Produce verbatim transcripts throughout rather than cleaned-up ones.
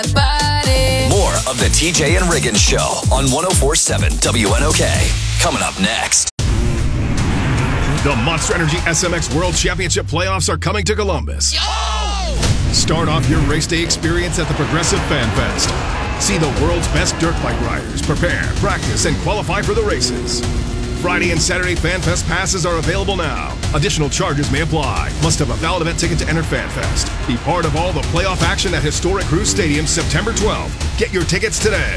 More of the T J and Riggins Show on one oh four point seven W N O K. Coming up next. The Monster Energy S M X World Championship playoffs are coming to Columbus. Yo! Start off your race day experience at the Progressive Fan Fest. See the world's best dirt bike riders prepare, practice, and qualify for the races. Friday and Saturday Fan Fest passes are available now. Additional charges may apply. Must have a valid event ticket to enter Fan Fest. Be part of all the playoff action at historic Cruise Stadium September twelfth. Get your tickets today.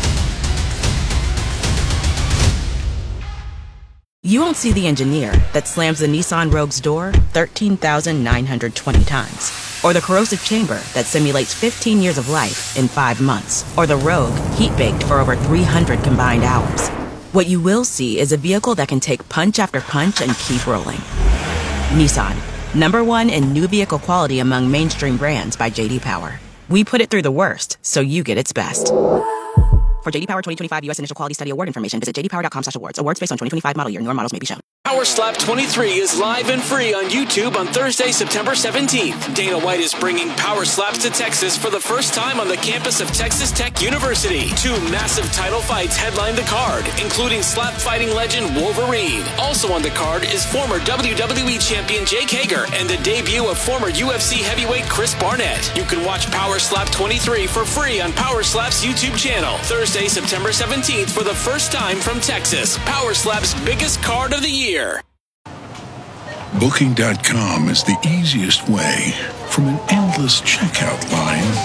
You won't see the engineer that slams the Nissan Rogue's door thirteen thousand nine hundred twenty times. Or the corrosive chamber that simulates fifteen years of life in five months. Or the Rogue heat-baked for over three hundred combined hours. What you will see is a vehicle that can take punch after punch and keep rolling. Nissan, number one in new vehicle quality among mainstream brands by J D Power. We put it through the worst, so you get its best. For J D Power twenty twenty-five U S Initial Quality Study Award information, visit j d power dot com slash awards. Awards based on twenty twenty-five model year. Newer models may be shown. Power Slap twenty-three is live and free on YouTube on Thursday, September seventeenth. Dana White is bringing Power Slaps to Texas for the first time on the campus of Texas Tech University. Two massive title fights headline the card, including slap fighting legend Wolverine. Also on the card is former W W E champion Jake Hager and the debut of former U F C heavyweight Chris Barnett. You can watch Power Slap twenty-three for free on Power Slap's YouTube channel. Thursday, September seventeenth for the first time from Texas. Power Slap's biggest card of the year. Booking dot com is the easiest way from an endless checkout line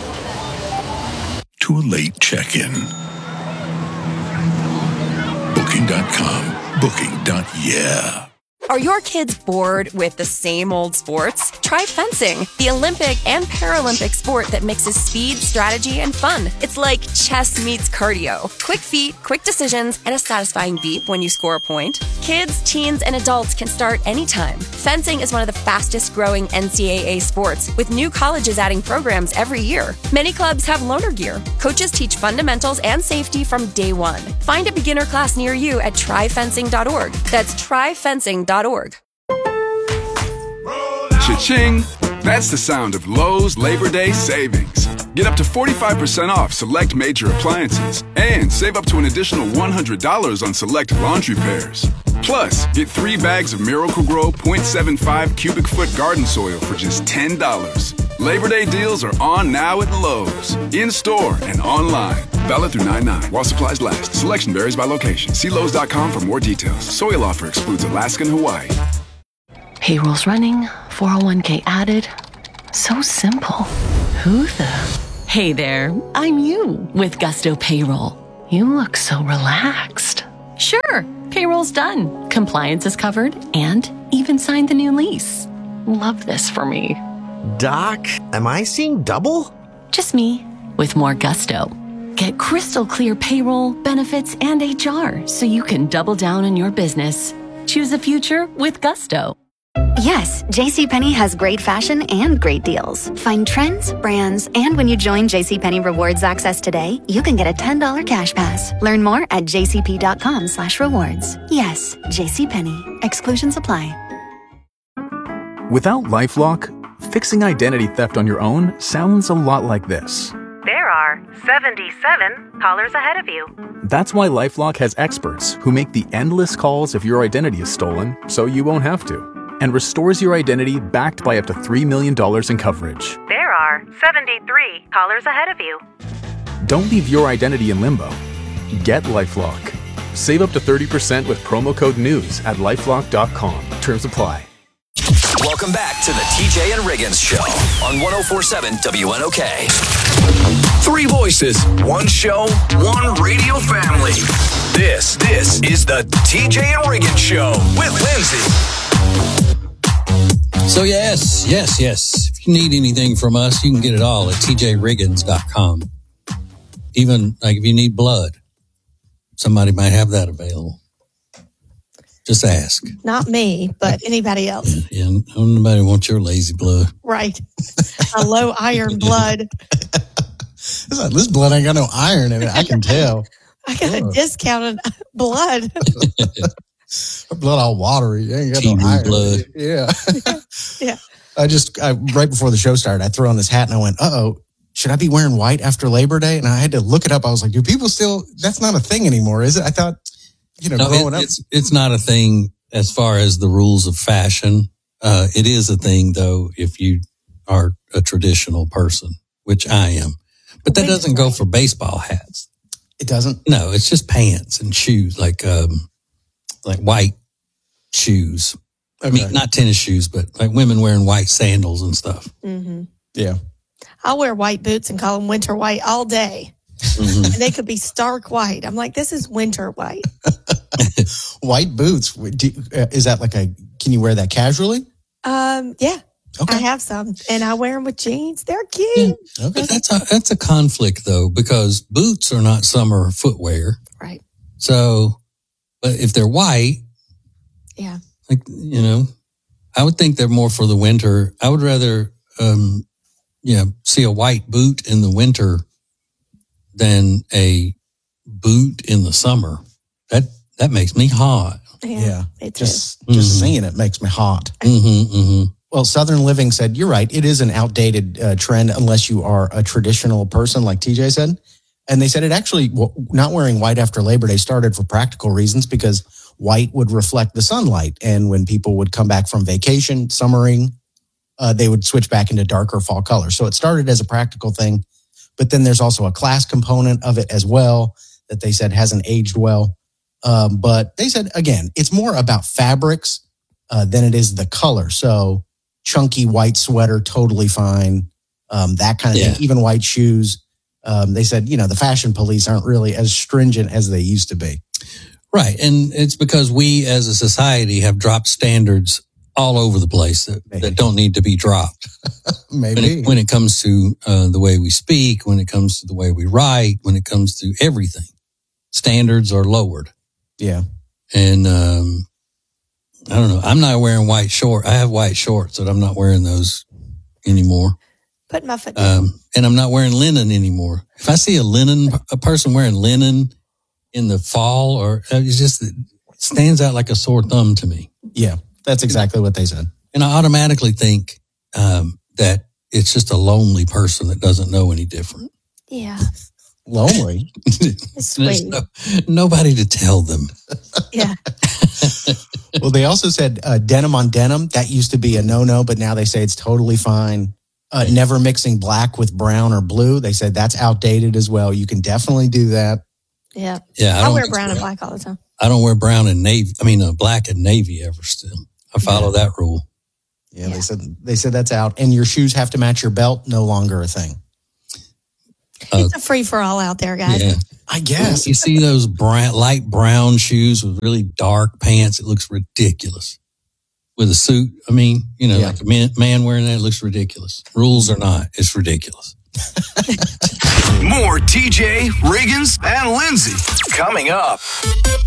to a late check-in. Booking dot com. Booking. Yeah. Are your kids bored with the same old sports? Try fencing, the Olympic and Paralympic sport that mixes speed, strategy, and fun. It's like chess meets cardio. Quick feet, quick decisions, and a satisfying beep when you score a point. Kids, teens, and adults can start anytime. Fencing is one of the fastest growing N C double A sports, with new colleges adding programs every year. Many clubs have loaner gear. Coaches teach fundamentals and safety from day one. Find a beginner class near you at try fencing dot org. That's try fencing dot org. Cha-ching! That's the sound of Lowe's Labor Day savings. Get up to forty-five percent off select major appliances and save up to an additional one hundred dollars on select laundry pairs. Plus, get three bags of Miracle-Gro point seven five cubic foot garden soil for just ten dollars. Labor Day deals are on now at Lowe's, in-store and online. Valid through nine nine while supplies last. Selection varies by location. See Lowe's dot com for more details. Soil offer excludes Alaska and Hawaii. Payroll's running, four oh one k added. So simple. Who the? Hey there, I'm you with Gusto Payroll. You look so relaxed. Sure, payroll's done. Compliance is covered and even signed the new lease. Love this for me. Doc, am I seeing double? Just me with more gusto. Get crystal clear payroll, benefits, and H R so you can double down on your business. Choose a future with Gusto. Yes, JCPenney has great fashion and great deals. Find trends, brands, and when you join JCPenney Rewards Access today, you can get a ten dollars cash pass. Learn more at j c p dot com slash rewards. Yes, JCPenney. Exclusions apply. Without LifeLock, fixing identity theft on your own sounds a lot like this. There are seventy-seven callers ahead of you. That's why LifeLock has experts who make the endless calls if your identity is stolen so you won't have to, and restores your identity backed by up to three million dollars in coverage. There are seventy-three callers ahead of you. Don't leave your identity in limbo. Get LifeLock. Save up to thirty percent with promo code NEWS at lifelock dot com. Terms apply. Welcome back to the T J and Riggins Show on one oh four point seven W N O K. Three voices, one show, one radio family. This, this is the T J and Riggins Show with Lindsay. So yes, yes, yes. If you need anything from us, you can get it all at t j riggins dot com. Even like if you need blood, somebody might have that available. Just ask. Not me, but anybody else. Yeah, yeah, nobody wants your lazy blood. Right. A low iron blood. It's like, this blood ain't got no iron in it. I can tell. I got oh. a discounted blood. Blood all watery. You ain't got T V no iron. Blood. Yeah. Yeah. I just, I, right before the show started, I threw on this hat and I went, uh-oh, should I be wearing white after Labor Day? And I had to look it up. I was like, do people still, that's not a thing anymore, is it? I thought, you know, no, growing it, up. It's, it's not a thing as far as the rules of fashion. Uh, it is a thing, though, if you are a traditional person, which I am. But that doesn't go for baseball hats. It doesn't? No, it's just pants and shoes, like um, like white shoes. Okay. I mean, not tennis shoes, but like women wearing white sandals and stuff. Mm-hmm. Yeah. I'll wear white boots and call them winter white all day. Mm-hmm. And they could be stark white. I'm like, this is winter white. White boots. Do, uh, is that like a, can you wear that casually? Um, yeah. Okay. I have some, and I wear them with jeans. They're cute. Yeah. Okay. But that's a that's a conflict though, because boots are not summer footwear, right? So, but if they're white, yeah, like you know, I would think they're more for the winter. I would rather, um, you know, see a white boot in the winter than a boot in the summer. That that makes me hot. Yeah, yeah. just too. just mm-hmm. seeing it makes me hot. Mm-hmm, mm-hmm. Well, Southern Living said, you're right. It is an outdated uh, trend unless you are a traditional person, like T J said. And they said it actually, well, not wearing white after Labor Day started for practical reasons because white would reflect the sunlight. And when people would come back from vacation, summering, uh, they would switch back into darker fall colors. So it started as a practical thing. But then there's also a class component of it as well that they said hasn't aged well. Um, but they said, again, it's more about fabrics uh, than it is the color. So chunky white sweater, totally fine. Um, that kind of yeah. thing. Even white shoes. Um, they said, you know, the fashion police aren't really as stringent as they used to be. Right. And it's because we as a society have dropped standards all over the place that, that don't need to be dropped. Maybe. When it, when it comes to uh, the way we speak, when it comes to the way we write, when it comes to everything, standards are lowered. Yeah. And, um, I don't know. I'm not wearing white shorts. I have white shorts, but I'm not wearing those anymore. Put my foot down. Um, and I'm not wearing linen anymore. If I see a linen, a person wearing linen in the fall, or it's just, it stands out like a sore thumb to me. Yeah, that's exactly what they said. And I automatically think um, that it's just a lonely person that doesn't know any different. Yeah. Lonely? It's sweet. No, nobody to tell them. Yeah. Well, they also said uh, denim on denim. That used to be a no-no, but now they say it's totally fine. Uh, never mixing black with brown or blue. They said that's outdated as well. You can definitely do that. Yeah. Yeah. I, I wear brown and black all the time. I don't wear brown and navy. I mean, uh, black and navy ever still. I follow yeah. that rule. Yeah, yeah, they said they said that's out. And your shoes have to match your belt. No longer a thing. Uh, it's a free for all out there, guys. Yeah. I guess. You see those brown, light brown shoes with really dark pants. It looks ridiculous. With a suit, I mean, you know, yeah. like a man, man wearing that, it looks ridiculous. Rules or not, it's ridiculous. More T J, Riggins, and Lindsay coming up.